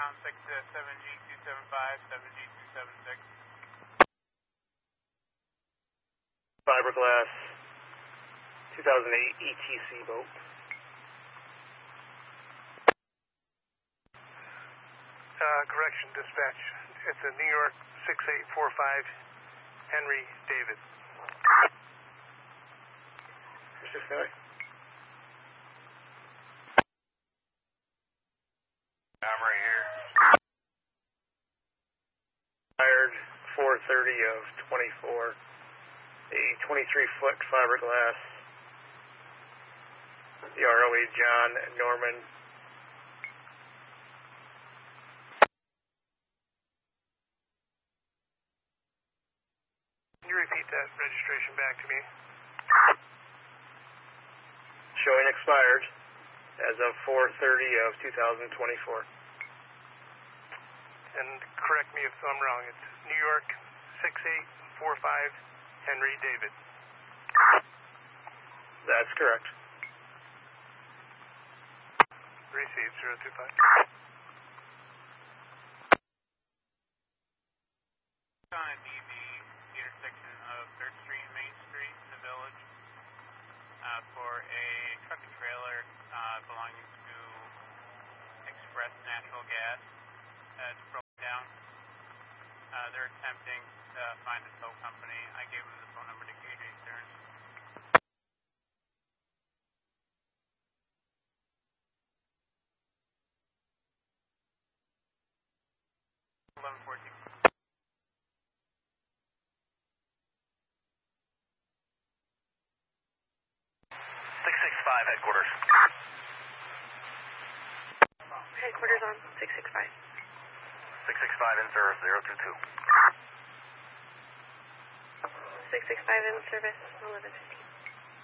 contact 7G275, 7G276. Fiberglass 2008 ETC boat. Correction, dispatch. It's a New York 6845 Henry David. Mr. Philly? I'm right here. Fired 4:30 of 24. A 23-foot fiberglass. The ROE John Norman. Can you repeat that registration back to me? Showing expired as of 4:30 of 2024. And correct me if I'm wrong. It's New York 6845 Henry David. That's correct. Received 025. On a DV intersection of 3rd Street and Main Street in the village for a truck and trailer belonging to Express Natural Gas. It's broken down. They're attempting to find a tow company. I gave them the phone number to KJ Stearns. Headquarters. Headquarters on 665. 665 in service, 022. 665 in service, 1115.